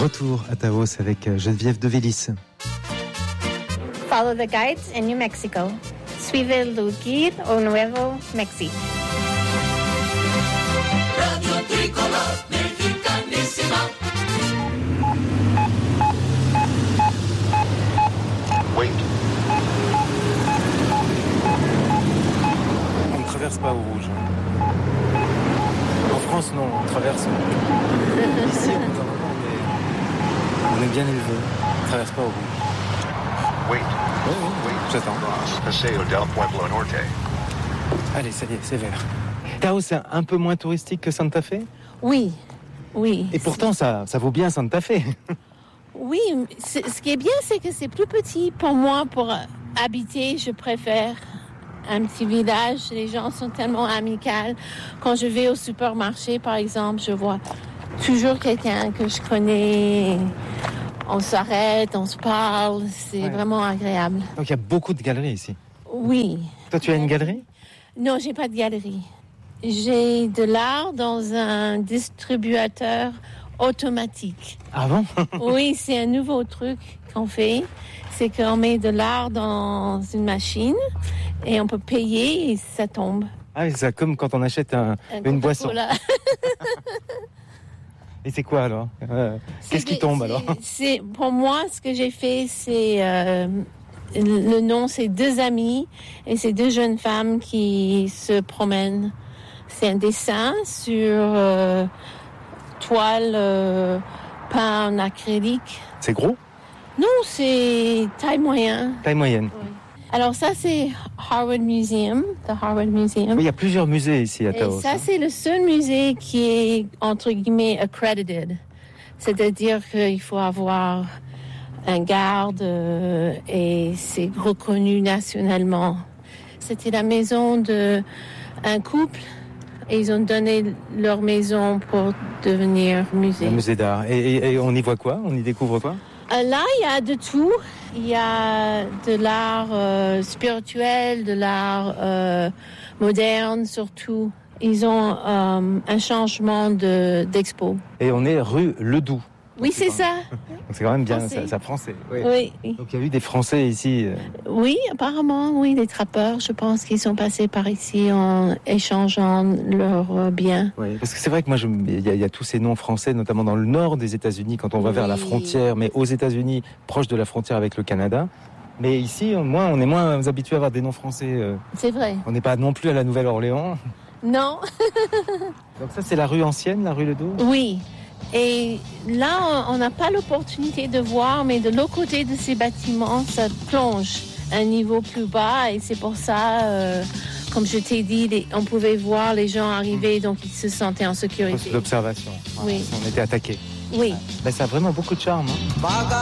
Retour à Taos avec Geneviève de Vélis. Follow the guides in New Mexico. Suive el guide au Nuevo Mexico. Radio Tricolor Mexicanísima. Wait. On ne traverse pas au rouge. En France, non, on traverse. Ici, on est bien élevé. On ne traverse pas au rouge. Wait. Oui, j'attends. Paseo del Pueblo Norte. Allez, ça y est, c'est vert. Taos, c'est un peu moins touristique que Santa Fe? Oui. Et pourtant, ça vaut bien Santa Fe. Oui, ce qui est bien, c'est que c'est plus petit pour moi pour habiter. Je préfère un petit village. Les gens sont tellement amicaux. Quand je vais au supermarché, par exemple, je vois toujours quelqu'un que je connais. On s'arrête, on se parle. C'est vraiment agréable. Donc, il y a beaucoup de galeries ici. Oui. Toi, tu as une galerie? Non, j'ai pas de galerie. J'ai de l'art dans un distributeur automatique. Ah bon? Oui, c'est un nouveau truc qu'on fait. C'est qu'on met de l'art dans une machine et on peut payer et ça tombe. Ah, c'est comme quand on achète une boisson. Et c'est quoi alors? Qu'est-ce qui tombe alors? Pour moi, ce que j'ai fait, c'est... le nom, c'est deux amis et c'est deux jeunes femmes qui se promènent. C'est un dessin sur toile peint en acrylique. C'est gros? Non, c'est taille moyenne. Taille moyenne. Oui. Alors ça, c'est Harvard Museum, the Harvard Museum. Oui, il y a plusieurs musées ici à Taos. Et ça, c'est le seul musée qui est, entre guillemets, accredited. C'est-à-dire qu'il faut avoir un garde et c'est reconnu nationalement. C'était la maison d'un couple et ils ont donné leur maison pour devenir musée. Un musée d'art. Et on y voit quoi? On y découvre quoi? Là, il y a de tout. Il y a de l'art spirituel, de l'art moderne surtout. Ils ont un changement d'expo. Et on est rue Ledoux. Oui, c'est ça. Donc c'est quand même bien, ça français. Oui. Donc il y a eu des Français ici. Oui, apparemment, oui, des trappeurs, je pense qu'ils sont passés par ici en échangeant leurs biens. Oui, parce que c'est vrai que moi, il y a tous ces noms français, notamment dans le nord des États-Unis, quand on va vers la frontière, mais aux États-Unis, proche de la frontière avec le Canada. Mais ici, on est moins habitués à avoir des noms français. C'est vrai. On n'est pas non plus à la Nouvelle-Orléans. Non. Donc ça, c'est la rue ancienne, la rue Ledoux? Oui. Et là, on n'a pas l'opportunité de voir, mais de l'autre côté de ces bâtiments, ça plonge à un niveau plus bas. Et c'est pour ça, comme je t'ai dit, on pouvait voir les gens arriver, donc ils se sentaient en sécurité. Poste d'observation. Oui. On était attaqués. Oui. Ben, ça a vraiment beaucoup de charme. Hein.